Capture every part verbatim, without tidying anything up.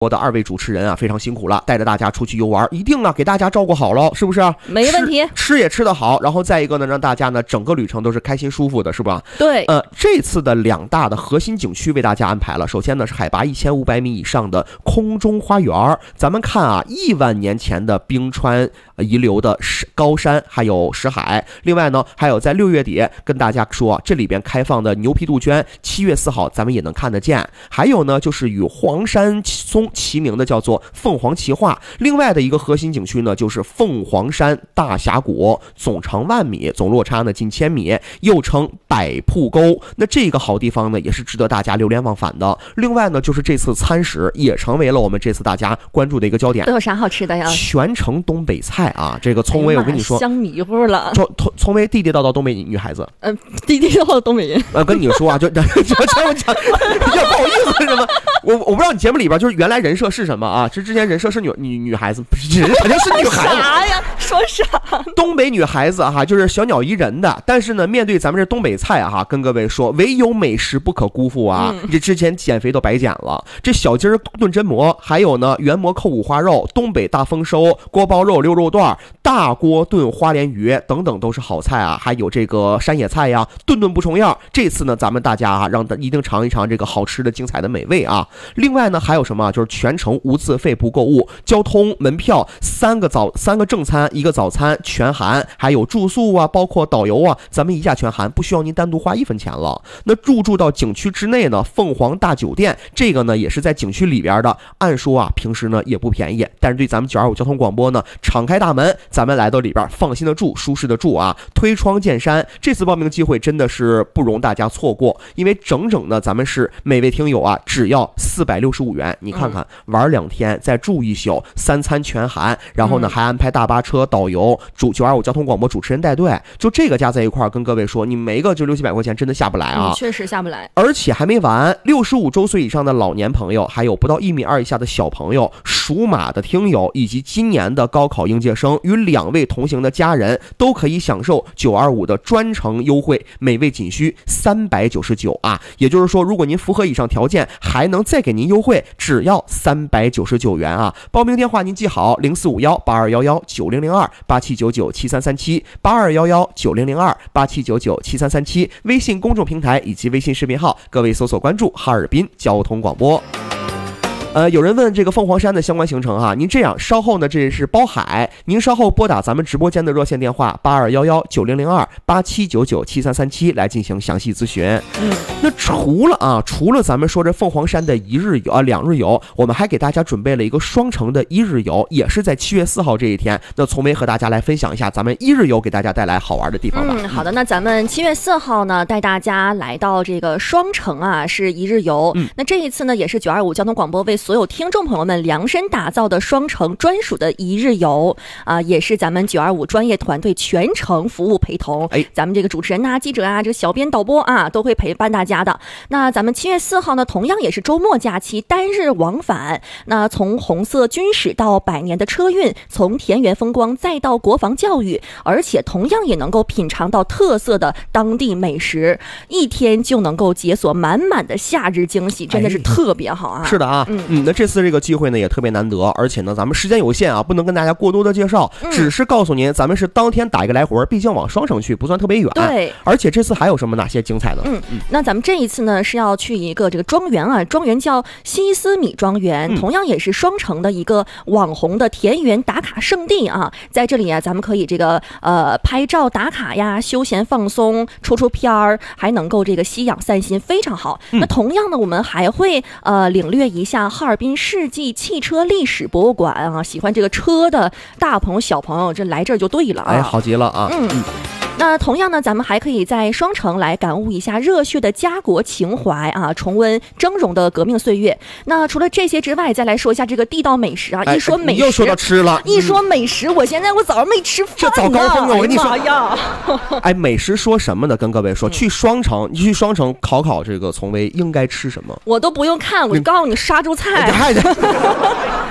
我的二位主持人啊，非常辛苦了，带着大家出去游玩，一定呢给大家照顾好了，是不是？ 没问题， 吃, 吃也吃得好，然后再一个呢，让大家呢整个旅程都是开心舒服的，是吧？ 对， 呃，这次的两大的核心景区为大家安排了。首先呢是海拔一千五百米以上的空中花园，咱们看啊，亿万年前的冰川遗留的高山还有石海。另外呢，还有在六月底跟大家说，这里边开放的牛皮杜鹃，七月四号咱们也能看得见。还有呢，就是与黄山松齐名的叫做凤凰奇化。另外的一个核心景区呢，就是凤凰山大峡谷，总长万米，总落差呢近千米，又称百瀑沟。那这个好地方呢，也是值得大家流连忘返的。另外呢，就是这次餐食也成为了我们这次大家关注的一个焦点。 都有啥好吃的呀？ 全程东北菜啊！这个聪薇，我跟你说， 香迷糊了。 聪聪薇地地道道东北女孩子， 嗯、呃，地地道道东北人。 呃，跟你说啊，就就就这么讲，要不好意思什么？我我不知道你节目里边就是原来人设是什么啊？这之前人设是女女女孩子，不是人肯定是女孩子。 啥呀？说啥？ 东北女孩子哈、啊，就是小鸟依人的。但是呢，面对咱们这东北菜啊，哈，跟各位说，唯有美食不可辜负啊！嗯、这之前减肥都白减了。这小鸡儿炖榛蘑，还有呢原蘑扣五花肉、东北大丰收、锅包肉、溜肉段、大锅炖花鲢鱼等等都是好菜啊！还有这个山野菜呀，顿顿不重样。这次呢，咱们大家啊，让一定尝一尝这个好吃的、精彩的美味啊！另外呢，还有什么？就是全程无自费不购物，交通、门票、三个早三个正餐、一个早餐全含，还有住宿啊，包括导游啊，咱们一价全含，不需要您单独花一分钱了。那入住到景区之内呢，凤凰大酒店这个呢也是在景区里边的，按说啊平时呢也不便宜，但是对咱们九二五交通广播呢敞开大门，咱们来到里边放心的住，舒适的住啊，推窗见山。这次报名机会真的是不容大家错过，因为整整呢咱们是每位听友啊只要四百六十五元，你看看、嗯、玩两天再住一宿，三餐全含，然后呢、嗯、还安排大巴车、导游、主九二五交通广播主持人带队，就这个加在一块儿，跟各位说，你没个就六七百块钱真的下不来啊、 嗯，确实下不来。 而且还没完，六十五周岁以上的老年朋友，还有不到一米二以下的小朋友，属马的听友，以及今年的高考应届生与两位同行的家人，都可以享受九二五的专程优惠，每位仅需三百九十九啊！也就是说，如果您符合以上条件，还能再给您优惠，只要三百九十九元啊！报名电话您记好：零四五幺八二幺幺九零零二八七九九七三三七八二幺幺九零零二八七九九七三三七。微信公众平台以及微信视频号，各位搜索关注哈尔滨交通广播。呃，有人问这个凤凰山的相关行程哈，您这样稍后呢，这是包海，您稍后拨打咱们直播间的热线电话八二幺幺九零零二八七九九七三三七来进行详细咨询。嗯，那除了啊，除了咱们说这凤凰山的一日游啊、两日游，我们还给大家准备了一个双城的一日游，也是在七月四号这一天。那从薇和大家来分享一下咱们一日游给大家带来好玩的地方吧。 嗯，好的，那咱们七月四号呢，带大家来到这个双城啊，是一日游。嗯，那这一次呢，也是九二五交通广播为所有听众朋友们量身打造的双城专属的一日游啊、呃，也是咱们九二五专业团队全程服务陪同。哎，咱们这个主持人呐、啊、记者啊、这个小编导播啊，都会陪伴大家的。那咱们七月四号呢，同样也是周末假期，单日往返。那从红色军史到百年的车运，从田园风光再到国防教育，而且同样也能够品尝到特色的当地美食，一天就能够解锁满满的夏日惊喜，真的是特别好啊！ 是的啊，嗯嗯，那这次这个机会呢也特别难得，而且呢咱们时间有限啊，不能跟大家过多的介绍，只是告诉您咱们是当天打一个来回，毕竟往双城去不算特别远。 对， 而且这次还有什么哪些精彩的？ 嗯嗯，那咱们这一次呢是要去一个这个庄园啊，庄园叫西斯米庄园，嗯、同样也是双城的一个网红的田园打卡圣地啊，在这里啊咱们可以这个呃拍照打卡呀，休闲放松，出出片儿，还能够这个吸氧散心，非常好。嗯、那同样呢，我们还会呃领略一下哈尔滨世纪汽车历史博物馆啊，喜欢这个车的大朋友小朋友，这来这儿就对了啊！ 哎，好极了啊！嗯。嗯那同样呢，咱们还可以在双城来感悟一下热血的家国情怀啊，重温峥嵘的革命岁月。那除了这些之外，再来说一下这个地道美食啊。 哎、 一说美食， 又说到吃了。 一说美食，嗯、我现在我早上没吃饭呢。 这早高峰了，我跟你说哎呀。 哎，美食说什么呢？跟各位说，去双城，你去双城考考这个从薇应该吃什么？ 我都不用看，我告诉你，杀猪菜。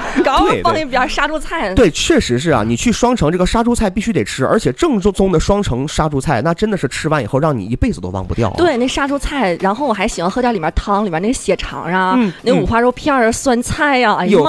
搞放一边杀猪菜。 对，确实是啊，你去双城这个杀猪菜必须得吃，而且正宗的双城杀猪菜，那真的是吃完以后让你一辈子都忘不掉、啊。 对，那杀猪菜，然后我还喜欢喝点里面汤里面那个血肠啊，嗯、那五花肉片儿、酸菜呀、啊，哎呀